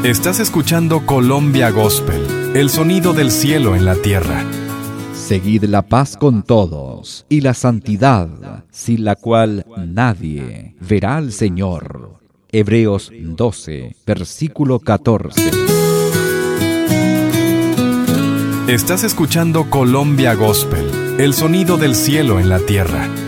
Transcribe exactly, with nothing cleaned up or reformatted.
Estás escuchando Colombia Gospel, el sonido del cielo en la tierra. Seguid la paz con todos y la santidad, sin la cual nadie verá al Señor. Hebreos doce, versículo catorce. Estás escuchando Colombia Gospel, el sonido del cielo en la tierra.